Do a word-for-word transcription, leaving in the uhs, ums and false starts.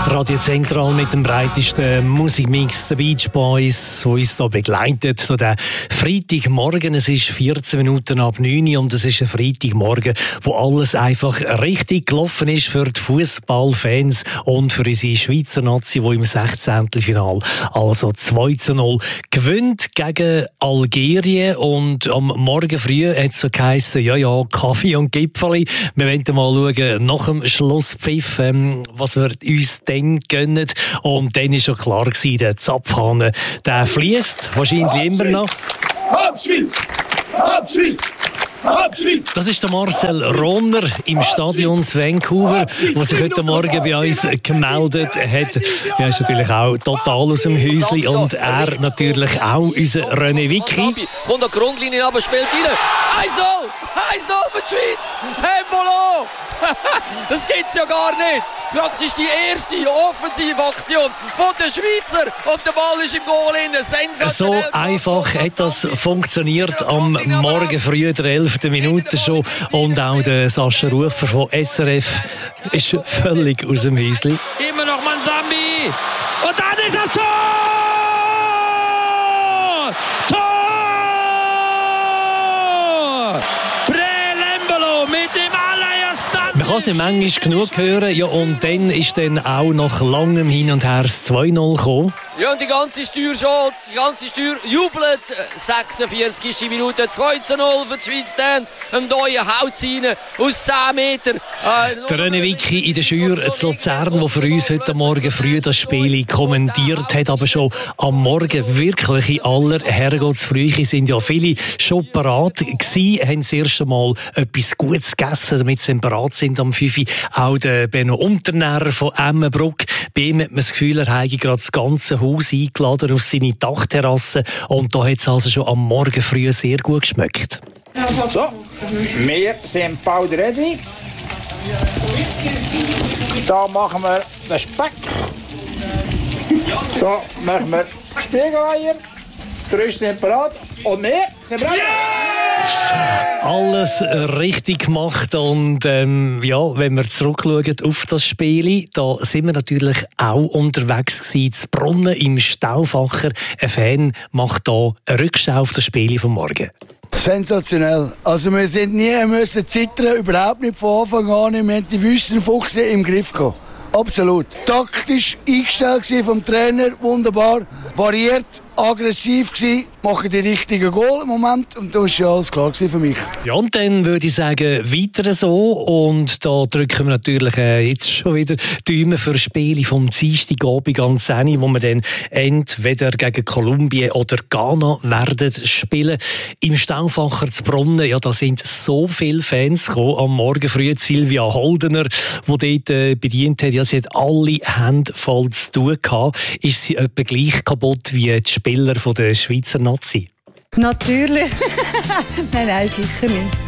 Radio Zentral mit dem breitesten Musikmix, der Beach Boys, die uns hier begleitet. So der Freitagmorgen, es ist vierzehn Minuten ab neun Uhr und es ist ein Freitagmorgen, wo alles einfach richtig gelaufen ist für die Fußballfans und für unsere Schweizer Nazi, die im sechzehnten Finale also zwei zu null gewinnt gegen Algerien. Und am Morgen früh hat es so geheißen, ja, ja, Kaffee und Gipfeli. Wir wollen mal schauen, nach dem Schlusspfiff, ähm, was wir uns dann gönnen. Und dann war schon klar gewesen, der Zapfhahn, der fließt wahrscheinlich immer noch. Ab Schweiz! Ab Schweiz! Ab Schweiz! Das ist der Marcel Rohner im Stadion in Vancouver, der sich heute Morgen bei uns gemeldet hat. Er ist natürlich auch total aus dem Häuschen und er natürlich auch, unser René Wicki. Kommt der Grundlinie aber spielt rein. eins null! eins null für die Schweiz! Embolo! Das gibt's ja gar nicht! Praktisch die erste Offensivaktion von den Schweizer und der Ball ist im Goal innen. So einfach hat das funktioniert am Morgen früh, der elften Minute schon. Und auch der Sascha Rufer von S R F ist völlig aus dem Häuschen. Immer noch Mansambi! Und dann ist das Tor! Tor! Brelembolo mit dem allerersten... Man kann es ja manchmal genug hören. Ja, und dann ist dann auch nach langem Hin und Her das zwei null gekommen. Ja, und die ganze Steuer schon, die ganze Steuer jubelt. sechsundvierzigste Minute, zwei zu null für die Schweiz. Dann ein neuer haut rein aus zehn Metern. Äh, der René Wicki in der Schür zu Luzern, der für uns heute Morgen früh das Spiel kommentiert hat, aber schon am Morgen wirklich in aller Herrgottsfrühe sind ja viele schon parat gewesen, haben das erste Mal etwas Gutes gegessen, damit sie parat sind am fünf Uhr. Auch der Benno Unternährer von Emmenbruck, bei ihm hat man das Gefühl, er habe gerade das ganze Haus eingeladen auf seine Dachterrasse und da hat es also schon am Morgen früh sehr gut geschmeckt. So, wir sind bald ready. Da machen wir den Speck. Da machen wir Spiegeleier. Die Rüste sind bereit. Und wir sind bereit. Alles richtig gemacht und ähm, ja, wenn wir zurückschauen auf das Spiel, da sind wir natürlich auch unterwegs gewesen, zu Brunnen im Stauffacher. Ein Fan macht da eine Rückschau auf das Spiel vom Morgen. Sensationell. Also wir sind nie müssen zittern, überhaupt nicht von Anfang an. Wir haben die Wüstenfuchse im Griff gehabt. Absolut. Taktisch eingestellt vom Trainer, wunderbar. Variiert, aggressiv gsi, machen die richtigen Goal im Moment und da war ja alles klar für mich. Ja, und dann würde ich sagen, weiter so. Und da drücken wir natürlich äh, jetzt schon wieder die Daumen für Spiele vom Dienstagabend an zehn Uhr, wo wir dann entweder gegen Kolumbien oder Ghana werden spielen. Im Stauffacher zu Brunnen, ja, da sind so viele Fans gekommen. Am Morgen früh Silvia Holdener, die dort äh, bedient hat. Ja, sie hat alle Hände voll zu tun gehabt. Ist sie etwa gleich kaputt wie die Spieler von der Schweizer Nazi? Natürlich. nein, nein, sicher nicht.